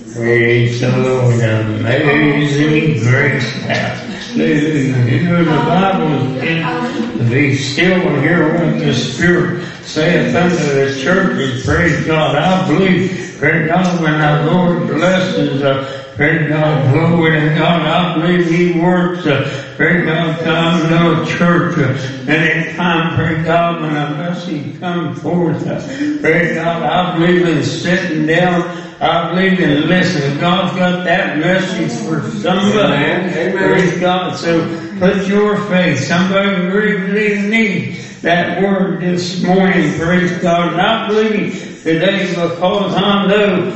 Praise the Lord, amazing grace. Hallelujah. You know, the Bible is be still and hear what the Spirit saith unto the churches. Praise God. I believe, praise God, when our Lord blesses, praise God, glory to God, I believe He works, praise God, God, little church, any time, praise God, when a message comes forth, praise God, I believe in sitting down, I believe in listening. God's got that message for somebody. Amen. Praise God. So put your faith. Somebody really needs that word this morning. Praise God. And I believe today because I know